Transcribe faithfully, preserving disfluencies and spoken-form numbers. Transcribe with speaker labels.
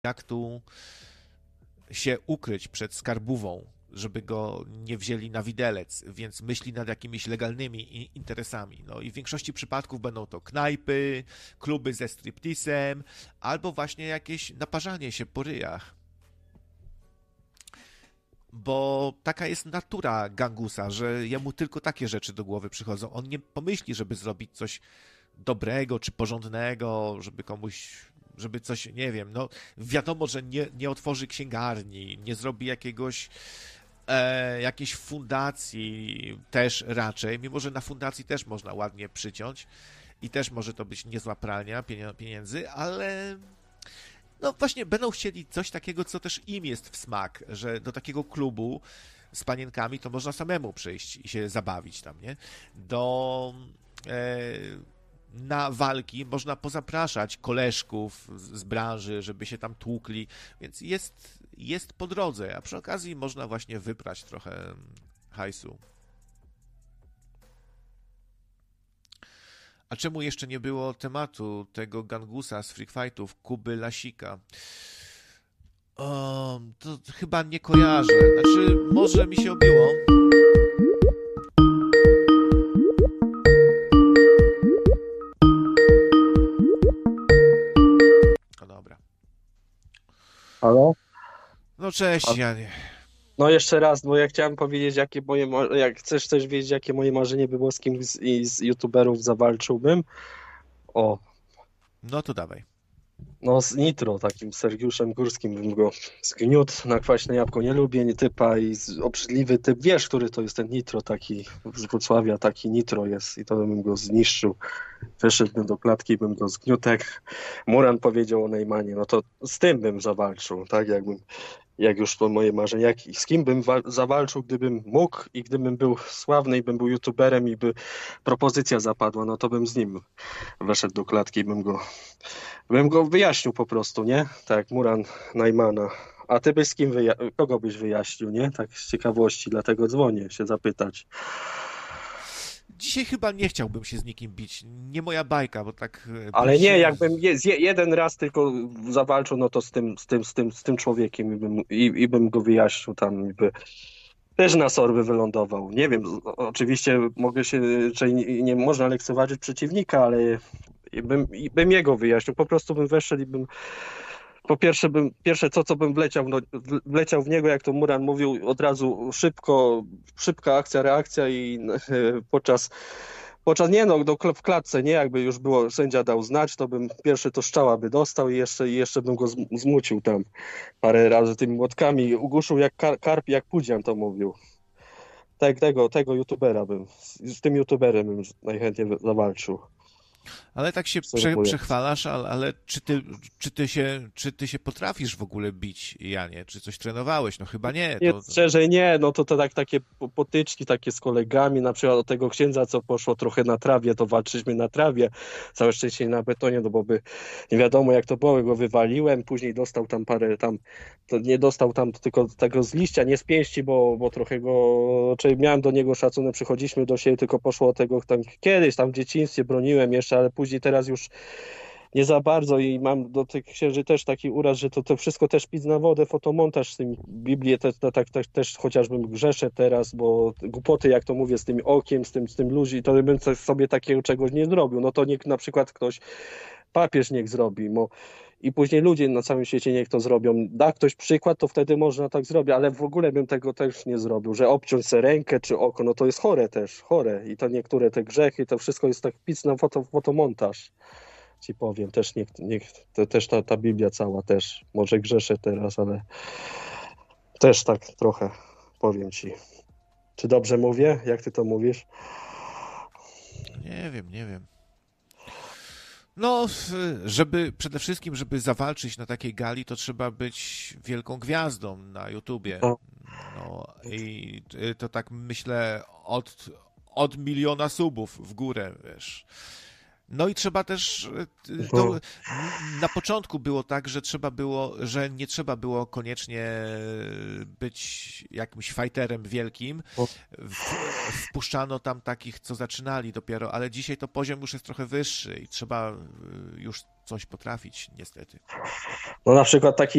Speaker 1: jak tu się ukryć przed skarbówą, żeby go nie wzięli na widelec, więc myśli nad jakimiś legalnymi interesami. No i w większości przypadków będą to knajpy, kluby ze stripteasem, albo właśnie jakieś naparzanie się po ryjach. Bo taka jest natura gangusa, że jemu tylko takie rzeczy do głowy przychodzą. On nie pomyśli, żeby zrobić coś dobrego czy porządnego, żeby komuś, żeby coś, nie wiem, no wiadomo, że nie, nie otworzy księgarni, nie zrobi jakiegoś e, jakiejś fundacji też raczej, mimo że na fundacji też można ładnie przyciąć i też może to być niezła pralnia pieniędzy, ale no właśnie będą chcieli coś takiego, co też im jest w smak, że do takiego klubu z panienkami to można samemu przyjść i się zabawić tam, nie? Do e, na walki można pozapraszać koleżków z branży, żeby się tam tłukli, więc jest, jest po drodze, a przy okazji można właśnie wyprać trochę hajsu. A czemu jeszcze nie było tematu tego gangusa z Freak Fightów, Kuby Lasika? O, to chyba nie kojarzę. Znaczy, może mi się obiło. No dobra.
Speaker 2: Halo?
Speaker 1: No cześć, Janie.
Speaker 2: No jeszcze raz, bo ja chciałem powiedzieć, jakie moje, jak chcesz też wiedzieć, jakie moje marzenie by było, z kim z, i z youtuberów zawalczyłbym? O.
Speaker 1: No to dawaj.
Speaker 2: No z Nitro, takim Sergiuszem Górskim bym go zgniótł, na kwaśne jabłko nie lubię, nie typa i z, obrzydliwy typ, wiesz, który to jest ten Nitro, taki z Wrocławia, taki Nitro jest i to bym go zniszczył. Wyszedłbym do klatki, bym go zgniótł, jak Muran powiedział o Neymanie, no to z tym bym zawalczył, tak, jakbym jak już to moje marzenie, jak, z kim bym wa- zawalczył, gdybym mógł i gdybym był sławny i bym był youtuberem i by propozycja zapadła, no to bym z nim weszedł do klatki i bym go, bym go wyjaśnił po prostu, nie? Tak jak Muran Najmana. A ty byś z kim, wyja- kogo byś wyjaśnił, nie? Tak z ciekawości, dlatego dzwonię się zapytać.
Speaker 1: Dzisiaj chyba nie chciałbym się z nikim bić. Nie moja bajka, bo tak...
Speaker 2: Ale
Speaker 1: bić
Speaker 2: nie,
Speaker 1: się...
Speaker 2: jakbym je, z je, jeden raz tylko zawalczył, no to z tym, z tym, z tym, z tym człowiekiem i bym, i, i bym go wyjaśnił tam i by też na sorby wylądował. Nie wiem, oczywiście mogę się, że nie, nie można lekceważyć przeciwnika, ale bym, bym jego wyjaśnił. Po prostu bym weszedł i bym po pierwsze bym, pierwsze co, co bym wleciał, no, wleciał w niego, jak to Muran mówił, od razu szybko, szybka akcja, reakcja i podczas Podczas, nie no, do, w klatce, nie, jakby już było, sędzia dał znać, to bym pierwszy to strzała by dostał i jeszcze, i jeszcze bym go zmucił tam parę razy tymi młotkami, ugłuszył jak kar, karp, jak pudzian to mówił. Tak, tego, tego youtubera bym, z, z tym youtuberem bym najchętniej zawalczył.
Speaker 1: Ale tak się prze, przechwalasz, ale, ale czy, ty, czy, ty się, czy ty się potrafisz w ogóle bić, Janie? Czy coś trenowałeś? No chyba nie.
Speaker 2: Nie,
Speaker 1: to...
Speaker 2: szczerze nie, no to, to tak, takie potyczki takie z kolegami, na przykład od tego księdza, co poszło trochę na trawie, to walczyliśmy na trawie, całe szczęście na betonie, no bo by nie wiadomo jak to było, go wywaliłem, później dostał tam parę, tam, to nie dostał tam tylko tego z liścia, nie z pięści, bo, bo trochę go, czyli miałem do niego szacunek, przychodziliśmy do siebie, tylko poszło od tego, tam kiedyś tam w dzieciństwie broniłem jeszcze, ale później teraz już nie za bardzo i mam do tych księży też taki uraz, że to, to wszystko też pic na wodę, fotomontaż z tymi Biblię, te, te, te, te, też chociażbym grzeszę teraz, bo głupoty, jak to mówię, z tym okiem, z tym, z tym ludzi, to bym sobie takiego czegoś nie zrobił. No to niech na przykład ktoś, papież niech zrobi, bo i później ludzie na całym świecie niech to zrobią. Da ktoś przykład, to wtedy można tak zrobić, ale w ogóle bym tego też nie zrobił, że obciąć sobie rękę czy oko, no to jest chore też, chore i to niektóre te grzechy, to wszystko jest tak pic na foto, fotomontaż. Ci powiem, też niech, niech to, też ta, ta Biblia cała też, może grzeszę teraz, ale też tak trochę powiem ci. Czy dobrze mówię? Jak ty to mówisz?
Speaker 1: Nie wiem, nie wiem. No, żeby przede wszystkim, żeby zawalczyć na takiej gali, to trzeba być wielką gwiazdą na YouTubie. No i to tak myślę od, od miliona subów w górę, wiesz. No i trzeba też, to na początku było tak, że trzeba było, że nie trzeba było koniecznie być jakimś fighterem wielkim. Wpuszczano tam takich, co zaczynali dopiero, ale dzisiaj to poziom już jest trochę wyższy i trzeba już coś potrafić, niestety.
Speaker 2: No na przykład taki